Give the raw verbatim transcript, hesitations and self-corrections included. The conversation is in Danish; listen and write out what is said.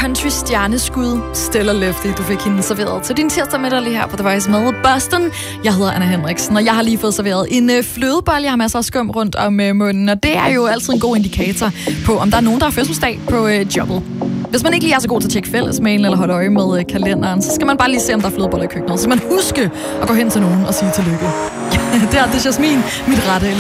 country-stjerneskud, Stella Lefty. Du fik hende serveret til din tirsdag middag lige her på The Voice med Boston. Jeg hedder Anna Henriksen, og jeg har lige fået serveret en øh, flødebold. Jeg har masser af skum rundt om øh, munden, og det er jo altid en god indikator på, om der er nogen, der har fødselsdag på øh, jobbet. Hvis man ikke lige er så god til at tjekke fællesmailen eller holde øje med øh, kalenderen, så skal man bare lige se, om der er flødeboller i køkkenet. Så man huske at gå hen til nogen og sige tillykke. Det er det Jasmin, mit rette